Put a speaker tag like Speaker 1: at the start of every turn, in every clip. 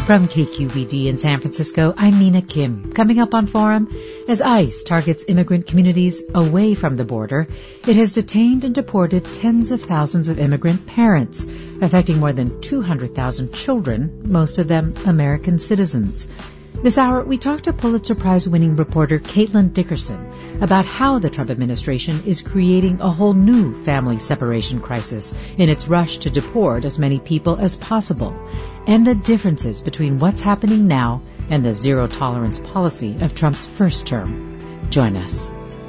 Speaker 1: From KQBD in San Francisco, I'm Mina Kim. Coming up on Forum, as ICE targets immigrant communities away from the border, it has detained and deported tens of thousands of immigrant parents, affecting more than 200,000 children, most of them American citizens. This hour, we talked to Pulitzer Prize-winning reporter Caitlin Dickerson about how the Trump administration is creating a whole new family separation crisis in its rush to deport as many people as possible, and the differences between what's happening now and the zero-tolerance policy of Trump's first term. Join us.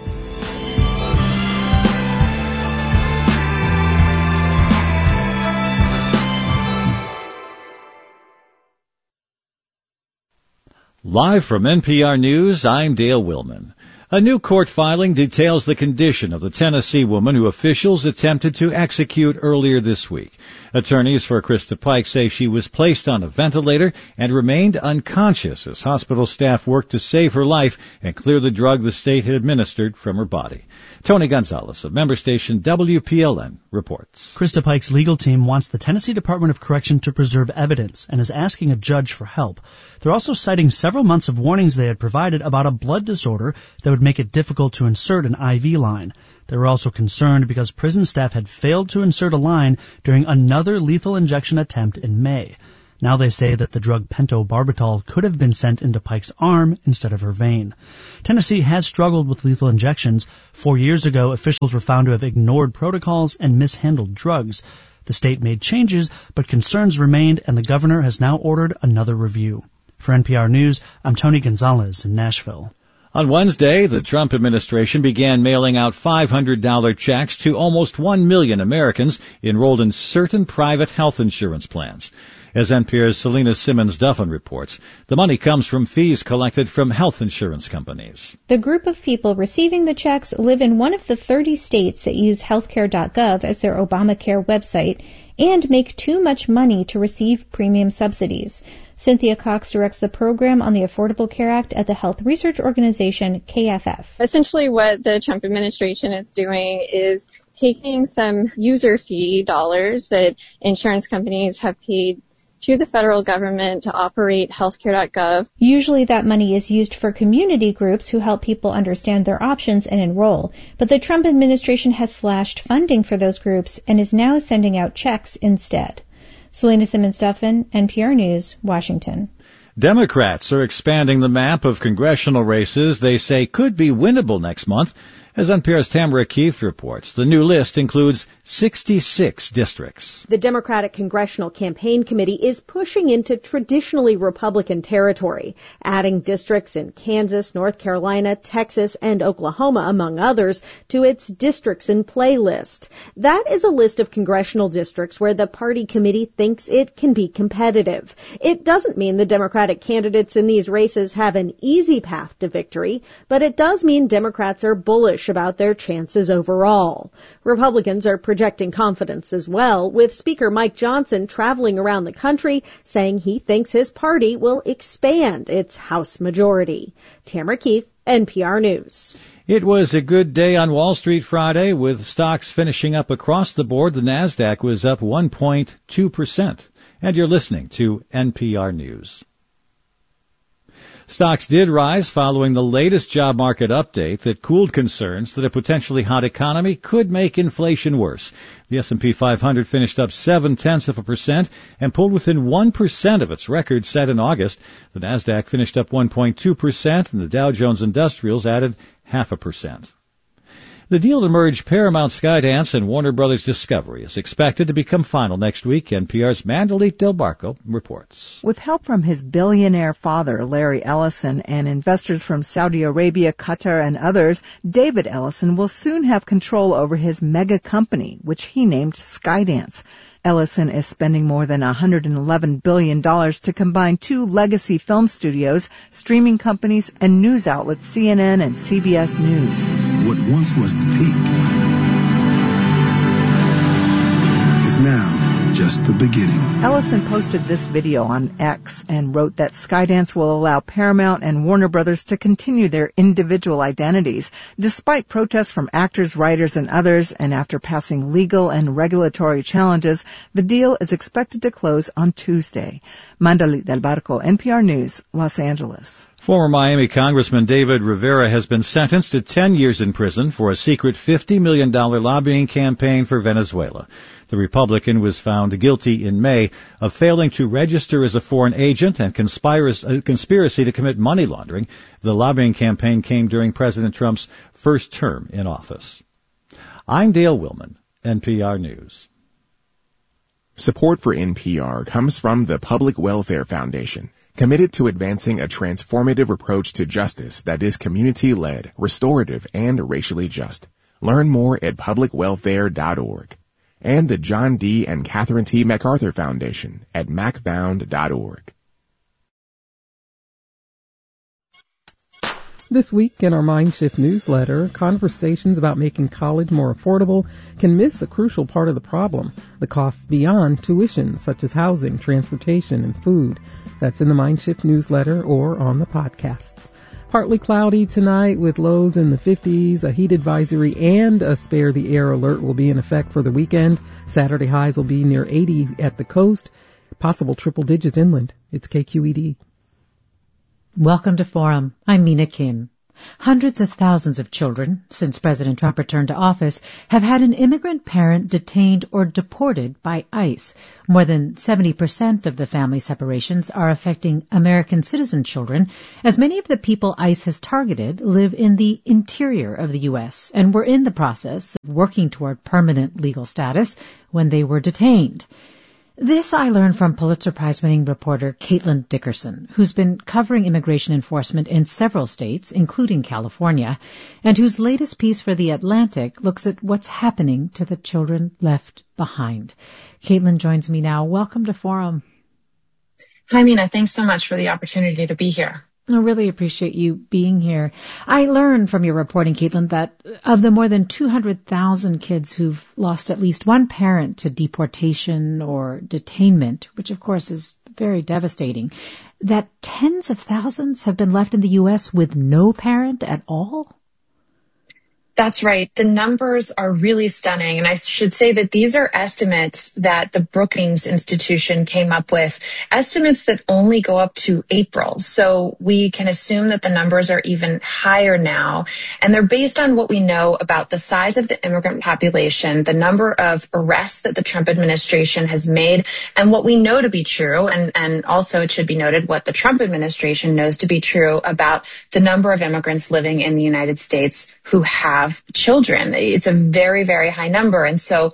Speaker 2: Live from NPR News, I'm Dale Willman. A new court filing details the condition of the Tennessee woman who officials attempted to execute earlier this week. Attorneys for Krista Pike say she was placed on a ventilator and remained unconscious as hospital staff worked to save her life and clear the drug the state had administered from her body. Tony Gonzalez of member station WPLN reports.
Speaker 3: Krista Pike's legal team wants the Tennessee Department of Correction to preserve evidence and is asking a judge for help. They're also citing several months of warnings they had provided about a blood disorder that would make it difficult to insert an IV line. They were also concerned because prison staff had failed to insert a line during another lethal injection attempt in May. Now they say that the drug pentobarbital could have been sent into Pike's arm instead of her vein. Tennessee has struggled with lethal injections. 4 years ago, officials were found to have ignored protocols and mishandled drugs. The state made changes, but concerns remained, and the governor has now ordered another review. For NPR News, I'm Tony Gonzalez in Nashville.
Speaker 2: On Wednesday, the Trump administration began mailing out $500 checks to almost 1 million Americans enrolled in certain private health insurance plans. As NPR's Selena Simmons-Duffin reports, the money comes from fees collected from health insurance companies.
Speaker 4: The group of people receiving the checks live in one of the 30 states that use healthcare.gov as their Obamacare website and make too much money to receive premium subsidies. Cynthia Cox directs the program on the Affordable Care Act at the health research organization KFF.
Speaker 5: Essentially what the Trump administration is doing is taking some user fee dollars that insurance companies have paid to the federal government to operate healthcare.gov.
Speaker 4: Usually that money is used for community groups who help people understand their options and enroll. But the Trump administration has slashed funding for those groups and is now sending out checks instead. Selena Simmons-Duffin, NPR News, Washington.
Speaker 2: Democrats are expanding the map of congressional races they say could be winnable next month. As NPR's Tamara Keefe reports, the new list includes 66 districts.
Speaker 6: The Democratic Congressional Campaign Committee is pushing into traditionally Republican territory, adding districts in Kansas, North Carolina, Texas, and Oklahoma, among others, to its Districts in Play list. That is a list of congressional districts where the party committee thinks it can be competitive. It doesn't mean the Democratic candidates in these races have an easy path to victory, but it does mean Democrats are bullish about their chances overall. Republicans are projecting confidence as well, with Speaker Mike Johnson traveling around the country saying he thinks his party will expand its House majority. Tamara Keefe, NPR News.
Speaker 2: It was a good day on Wall Street Friday, with stocks finishing up across the board. The Nasdaq was up 1.2%. And you're listening to NPR News. Stocks did rise following the latest job market update that cooled concerns that a potentially hot economy could make inflation worse. The S&P 500 finished up 0.7% and pulled within 1% of its record set in August. The Nasdaq finished up 1.2%, and the Dow Jones Industrials added 0.5%. The deal to merge Paramount Skydance and Warner Brothers Discovery is expected to become final next week. NPR's Mandalit Del Barco reports.
Speaker 7: With help from his billionaire father, Larry Ellison, and investors from Saudi Arabia, Qatar, and others, David Ellison will soon have control over his mega company, which he named Skydance. Ellison is spending more than $111 billion to combine two legacy film studios, streaming companies, and news outlets CNN and CBS News.
Speaker 8: What once was the peak is now just just the beginning.
Speaker 7: Ellison posted this video on X and wrote that Skydance will allow Paramount and Warner Brothers to continue their individual identities, despite protests from actors, writers, and others, and after passing legal and regulatory challenges, the deal is expected to close on Tuesday. Mandalit Del Barco, NPR News, Los Angeles.
Speaker 2: Former Miami Congressman David Rivera has been sentenced to 10 years in prison for a secret $50 million lobbying campaign for Venezuela. The Republican was found guilty in May of failing to register as a foreign agent and conspiracy to commit money laundering. The lobbying campaign came during President Trump's first term in office. I'm Dale Willman, NPR News.
Speaker 9: Support for NPR comes from the Public Welfare Foundation, committed to advancing a transformative approach to justice that is community-led, restorative, and racially just. Learn more at publicwelfare.org. And the John D. and Catherine T. MacArthur Foundation at macbound.org.
Speaker 10: This week in our MindShift newsletter, conversations about making college more affordable can miss a crucial part of the problem, the costs beyond tuition, such as housing, transportation, and food. That's in the MindShift newsletter or on the podcast. Partly cloudy tonight with lows in the 50s, a heat advisory and a spare the air alert will be in effect for the weekend. Saturday highs will be near 80 at the coast, possible triple digits inland. It's KQED.
Speaker 1: Welcome to Forum. I'm Mina Kim. Hundreds of thousands of children, since President Trump returned to office, have had an immigrant parent detained or deported by ICE. More than 70% of the family separations are affecting American citizen children, as many of the people ICE has targeted live in the interior of the U.S. and were in the process of working toward permanent legal status when they were detained. This I learned from Pulitzer Prize-winning reporter Caitlin Dickerson, who's been covering immigration enforcement in several states, including California, and whose latest piece for The Atlantic looks at what's happening to the children left behind. Caitlin joins me now. Welcome to Forum.
Speaker 11: Hi, Mina. Thanks so much for the opportunity to be here.
Speaker 1: I really appreciate you being here. I learned from your reporting, Caitlin, that of the more than 200,000 kids who've lost at least one parent to deportation or detainment, which of course is very devastating, that tens of thousands have been left in the U.S. with no parent at all?
Speaker 11: That's right. The numbers are really stunning. And I should say that these are estimates that the Brookings Institution came up with, estimates that only go up to April. So we can assume that the numbers are even higher now. And they're based on what we know about the size of the immigrant population, the number of arrests that the Trump administration has made, and what we know to be true. And also it should be noted what the Trump administration knows to be true about the number of immigrants living in the United States who have children. It's a very, very high number. And so,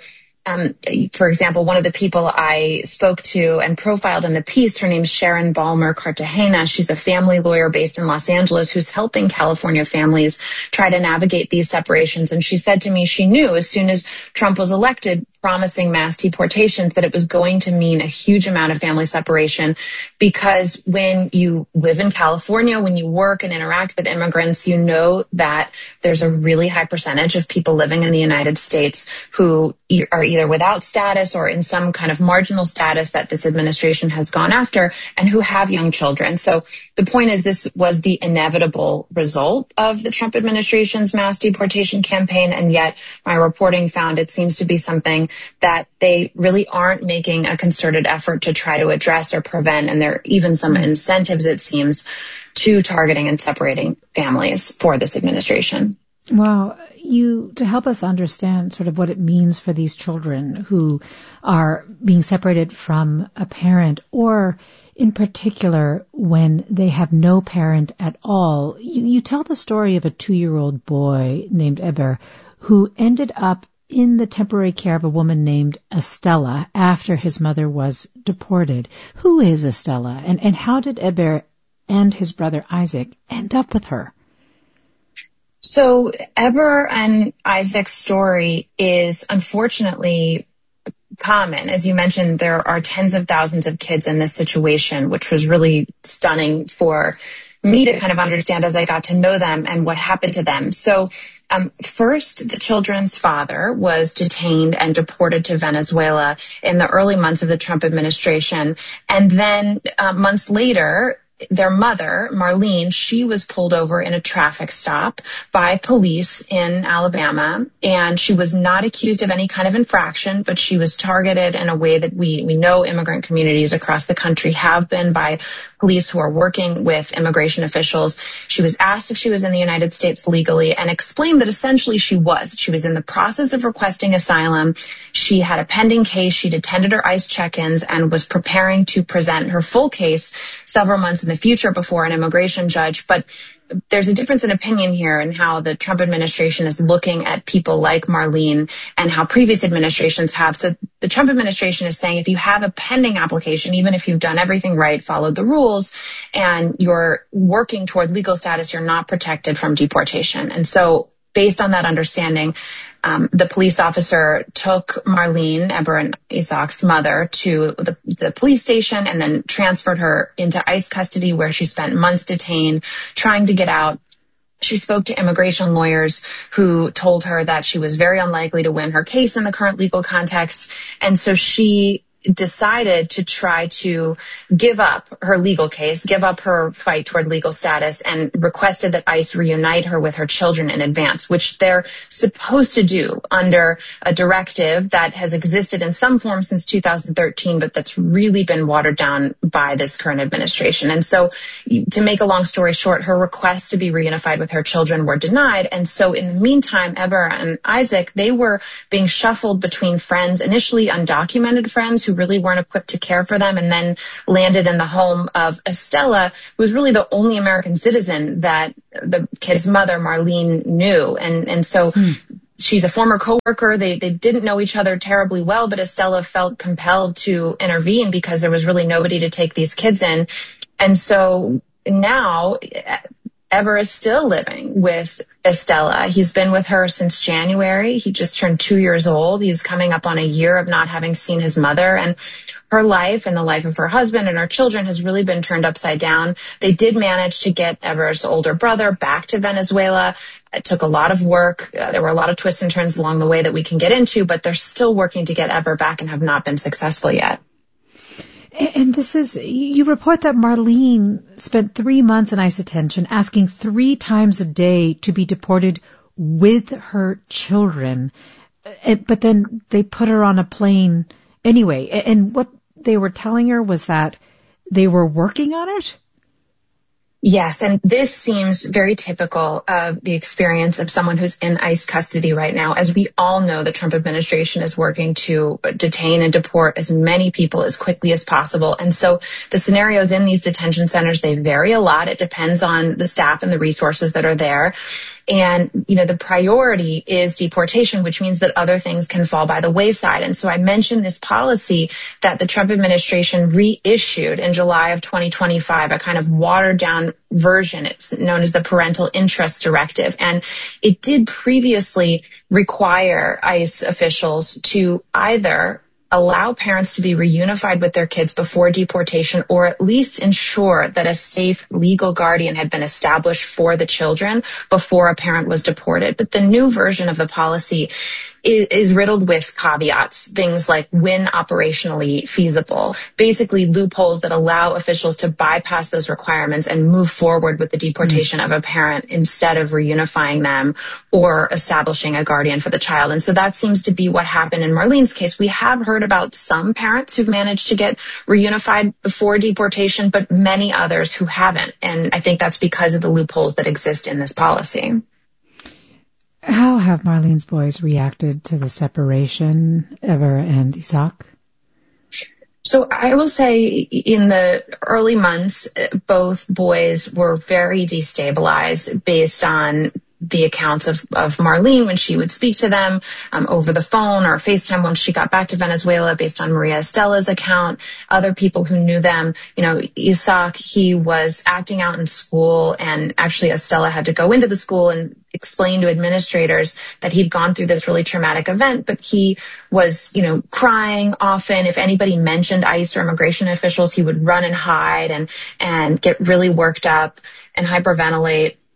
Speaker 11: for example, one of the people I spoke to and profiled in the piece, her name's Sharon Balmer Cartagena. She's a family lawyer based in Los Angeles who's helping California families try to navigate these separations. And she said to me she knew as soon as Trump was elected, promising mass deportations, that it was going to mean a huge amount of family separation, because when you live in California, when you work and interact with immigrants, you know that there's a really high percentage of people living in the United States who are either without status or in some kind of marginal status that this administration has gone after, and who have young children. So the point is, this was the inevitable result of the Trump administration's mass deportation campaign, and yet my reporting found it seems to be something that they really aren't making a concerted effort to try to address or prevent. And there are even some incentives, it seems, to targeting and separating families for this administration.
Speaker 1: Well, to help us understand sort of what it means for these children who are being separated from a parent, or in particular when they have no parent at all, you tell the story of a 2-year-old boy named Eber who ended up in the temporary care of a woman named Estella after his mother was deported. Who is Estella, and how did Eber and his brother Isaac end up with her?
Speaker 11: So Eber and Isaac's story is unfortunately common. As you mentioned, there are tens of thousands of kids in this situation, which was really stunning for me to kind of understand as I got to know them and what happened to them. So First, the children's father was detained and deported to Venezuela in the early months of the Trump administration. And then months later, their mother, Marlene, she was pulled over in a traffic stop by police in Alabama, and she was not accused of any kind of infraction, but she was targeted in a way that we know immigrant communities across the country have been by police who are working with immigration officials. She was asked if she was in the United States legally and explained that essentially she was. She was in the process of requesting asylum. She had a pending case. She'd attended her ICE check-ins and was preparing to present her full case several months in the future before an immigration judge. But there's a difference in opinion here in how the Trump administration is looking at people like Marlene and how previous administrations have. So the Trump administration is saying if you have a pending application, even if you've done everything right, followed the rules, and you're working toward legal status, you're not protected from deportation. And so based on that understanding, the police officer took Marlene, Eber and Isaac's mother, to the police station and then transferred her into ICE custody, where she spent months detained, trying to get out. She spoke to immigration lawyers who told her that she was very unlikely to win her case in the current legal context. And so she decided to try to give up her legal case, give up her fight toward legal status, and requested that ICE reunite her with her children in advance, which they're supposed to do under a directive that has existed in some form since 2013, but that's really been watered down by this current administration. And so, to make a long story short, her requests to be reunified with her children were denied. And so in the meantime, Eber and Isaac, they were being shuffled between friends, initially undocumented friends who really weren't equipped to care for them, and then landed in the home of Estella, who was really the only American citizen that the kid's mother, Marlene, knew. And so she's a former coworker. They didn't know each other terribly well, but Estella felt compelled to intervene because there was really nobody to take these kids in. And so now Eber is still living with Estella. He's been with her since January. He just turned 2 years old. He's coming up on a year of not having seen his mother, and her life and the life of her husband and her children has really been turned upside down. They did manage to get Eber's older brother back to Venezuela. It took a lot of work. There were a lot of twists and turns along the way that we can get into, but they're still working to get Eber back and have not been successful yet.
Speaker 1: And you report that Marlene spent 3 months in ICE detention, asking 3 times a day to be deported with her children. But then they put her on a plane anyway. And what they were telling her was that they were working on it?
Speaker 11: Yes, and this seems very typical of the experience of someone who's in ICE custody right now. As we all know, the Trump administration is working to detain and deport as many people as quickly as possible. And so the scenarios in these detention centers, they vary a lot. It depends on the staff and the resources that are there. And, the priority is deportation, which means that other things can fall by the wayside. And so I mentioned this policy that the Trump administration reissued in July of 2025, a kind of watered down version. It's known as the Parental Interest Directive. And it did previously require ICE officials to either allow parents to be reunified with their kids before deportation, or at least ensure that a safe legal guardian had been established for the children before a parent was deported. But the new version of the policy is riddled with caveats, things like when operationally feasible, basically loopholes that allow officials to bypass those requirements and move forward with the deportation of a parent instead of reunifying them or establishing a guardian for the child. And so that seems to be what happened in Marlene's case. We have heard about some parents who've managed to get reunified before deportation, but many others who haven't. And I think that's because of the loopholes that exist in this policy.
Speaker 1: How have Marlene's boys reacted to the separation, Eber and Isaac?
Speaker 11: So I will say in the early months, both boys were very destabilized based on the accounts of Marlene when she would speak to them over the phone or FaceTime when she got back to Venezuela, based on Maria Estella's account, other people who knew them. Isaac, he was acting out in school, and actually Estella had to go into the school and explain to administrators that he'd gone through this really traumatic event, but he was, crying often. If anybody mentioned ICE or immigration officials, he would run and hide and get really worked up and hyperventilate.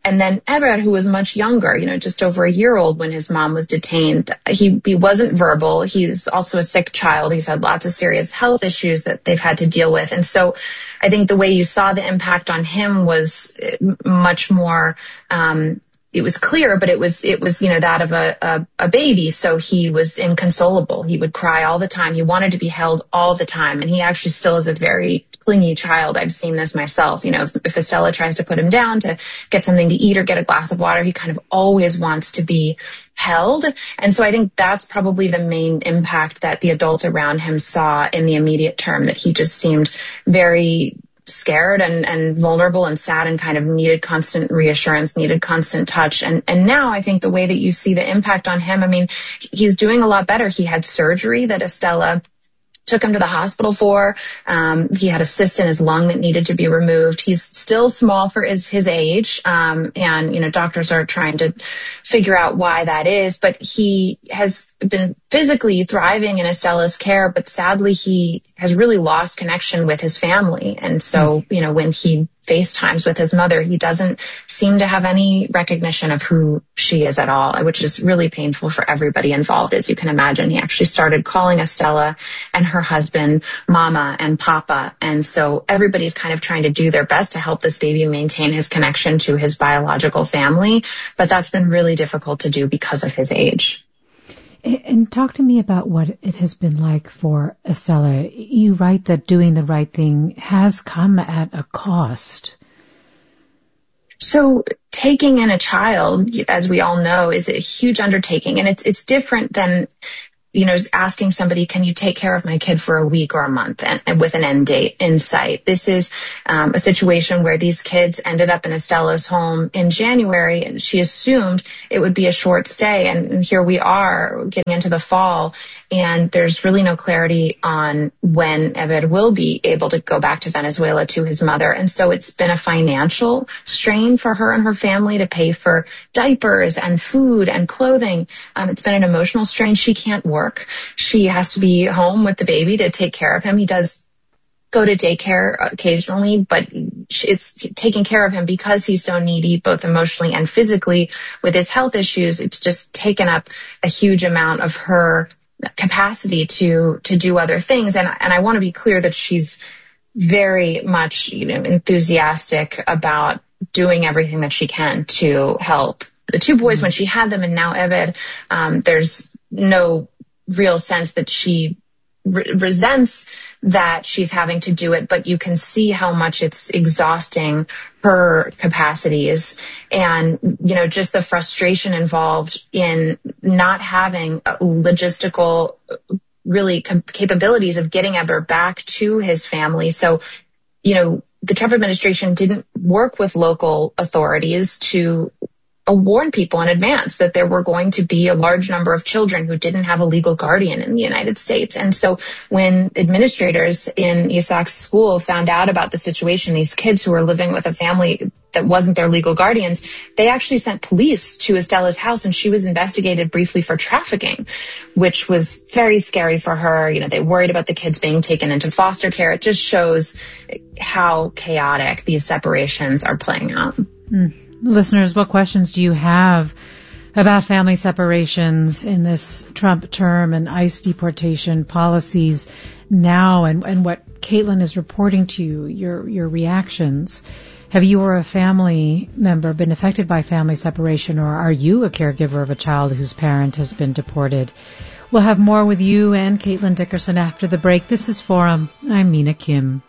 Speaker 11: And then Eber, who was much younger, just over a year old when his mom was detained, he wasn't verbal. He's also a sick child. He's had lots of serious health issues that they've had to deal with. And so I think the way you saw the impact on him was much more, it was clear, but it was, that of a baby. So he was inconsolable. He would cry all the time. He wanted to be held all the time. And he actually still is a very clingy child. I've seen this myself. If Estella tries to put him down to get something to eat or get a glass of water, he kind of always wants to be held. And so I think that's probably the main impact that the adults around him saw in the immediate term, that he just seemed very scared and vulnerable and sad and kind of needed constant reassurance, needed constant touch. And now I think the way that you see the impact on him, he's doing a lot better. He had surgery that Estella took him to the hospital for. He had a cyst in his lung that needed to be removed. He's still small for his age. And doctors are trying to figure out why that is, but he has been physically thriving in Estella's care, but sadly he has really lost connection with his family. And so, when he FaceTimes with his mother, he doesn't seem to have any recognition of who she is at all, which is really painful for everybody involved. As you can imagine, he actually started calling Estella and her husband Mama and Papa. And so everybody's kind of trying to do their best to help this baby maintain his connection to his biological family. But that's been really difficult to do because of his age.
Speaker 1: And talk to me about what it has been like for Estella. You write that doing the right thing has come at a cost.
Speaker 11: So taking in a child, as we all know, is a huge undertaking. And it's different than, asking somebody, can you take care of my kid for a week or a month and with an end date in sight? This is a situation where these kids ended up in Estella's home in January, and she assumed it would be a short stay. And here we are getting into the fall, and there's really no clarity on when Eber will be able to go back to Venezuela to his mother. And so it's been a financial strain for her and her family to pay for diapers and food and clothing. It's been an emotional strain. She can't work. She has to be home with the baby to take care of him. He does go to daycare occasionally, but it's taking care of him because he's so needy, both emotionally and physically with his health issues. It's just taken up a huge amount of her capacity to do other things. And I want to be clear that she's very much, enthusiastic about doing everything that she can to help the two boys when she had them, and now Eber. There's no real sense that she resents that she's having to do it, but you can see how much it's exhausting her capacities and, just the frustration involved in not having logistical really capabilities of getting Eber back to his family. So, the Trump administration didn't work with local authorities to warn people in advance that there were going to be a large number of children who didn't have a legal guardian in the United States. And so when administrators in Isaac's school found out about the situation, these kids who were living with a family that wasn't their legal guardians, they actually sent police to Estella's house, and she was investigated briefly for trafficking, which was very scary for her. They worried about the kids being taken into foster care. It just shows how chaotic these separations are playing out.
Speaker 1: Listeners, what questions do you have about family separations in this Trump term and ICE deportation policies now, and what Caitlin is reporting to you, your reactions? Have you or a family member been affected by family separation, or are you a caregiver of a child whose parent has been deported? We'll have more with you and Caitlin Dickerson after the break. This is Forum. I'm Mina Kim.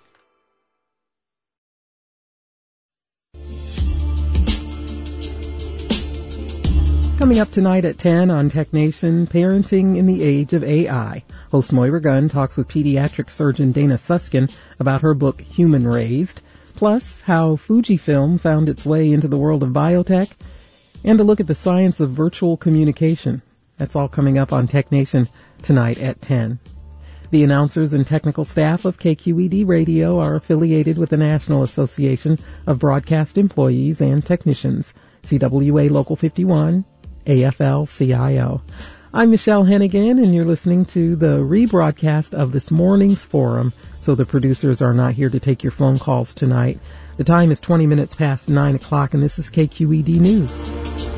Speaker 10: Coming up tonight at 10 on Tech Nation, Parenting in the Age of AI. Host Moira Gunn talks with pediatric surgeon Dana Suskin about her book Human Raised, plus how Fujifilm found its way into the world of biotech, and a look at the science of virtual communication. That's all coming up on Tech Nation tonight at 10. The announcers and technical staff of KQED Radio are affiliated with the National Association of Broadcast Employees and Technicians, CWA Local 51, AFL-CIO. I'm Michelle Hennigan, and you're listening to the rebroadcast of this morning's forum, so the producers are not here to take your phone calls tonight. The time is 20 minutes past 9 o'clock, and this is KQED News.